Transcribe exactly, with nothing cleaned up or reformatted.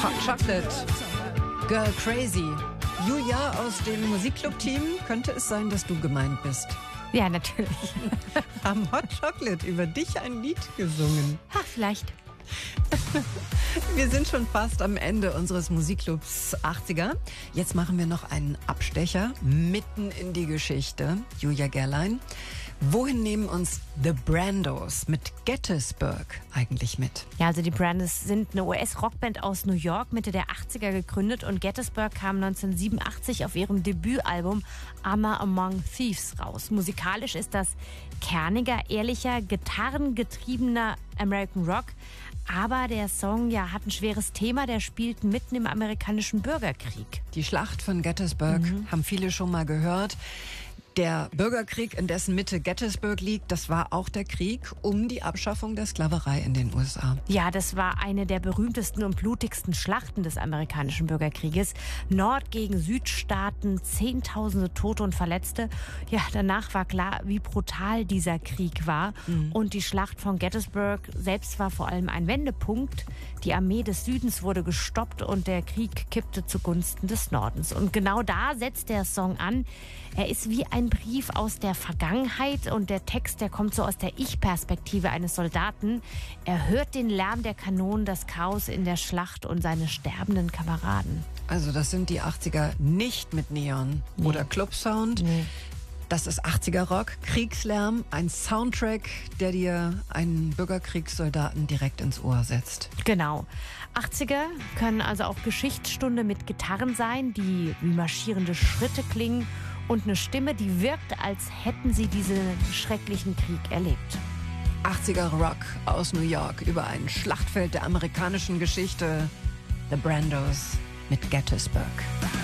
Hot Chocolate, Girl Crazy. Julia aus dem Musikclub-Team, könnte es sein, dass du gemeint bist? Ja, natürlich. Haben Hot Chocolate über dich ein Lied gesungen? Ach, vielleicht. Wir sind schon fast am Ende unseres Musikclubs achtziger. Jetzt machen wir noch einen Abstecher mitten in die Geschichte. Julia Gerlein, wohin nehmen uns The Brandos mit Gettysburg eigentlich mit? Ja, also die Brandos sind eine U S-Rockband aus New York, Mitte der achtziger gegründet, und Gettysburg kam neunzehnhundertsiebenundachtzig auf ihrem Debütalbum Armor Among Thieves raus. Musikalisch ist das kerniger, ehrlicher, gitarrengetriebener American Rock. Aber der Song ja, hat ein schweres Thema, der spielt mitten im amerikanischen Bürgerkrieg. Die Schlacht von Gettysburg mhm. haben viele schon mal gehört. Der Bürgerkrieg, in dessen Mitte Gettysburg liegt, das war auch der Krieg um die Abschaffung der Sklaverei in den U S A. Ja, das war eine der berühmtesten und blutigsten Schlachten des amerikanischen Bürgerkrieges. Nord- gegen Südstaaten, Zehntausende Tote und Verletzte. Ja, danach war klar, wie brutal dieser Krieg war. Mhm. Und die Schlacht von Gettysburg selbst war vor allem ein Wendepunkt. Die Armee des Südens wurde gestoppt und der Krieg kippte zugunsten des Nordens. Und genau da setzt der Song an. Er ist wie ein Brief aus der Vergangenheit, und der Text, der kommt so aus der Ich-Perspektive eines Soldaten. Er hört den Lärm der Kanonen, das Chaos in der Schlacht und seine sterbenden Kameraden. Also das sind die achtziger nicht mit Neon nee. oder Clubsound. Nee. Das ist achtziger Rock, Kriegslärm, ein Soundtrack, der dir einen Bürgerkriegssoldaten direkt ins Ohr setzt. Genau. achtziger können also auch Geschichtsstunde mit Gitarren sein, die wie marschierende Schritte klingen, und eine Stimme, die wirkt, als hätten sie diesen schrecklichen Krieg erlebt. achtziger Rock aus New York über ein Schlachtfeld der amerikanischen Geschichte. The Brandos mit Gettysburg.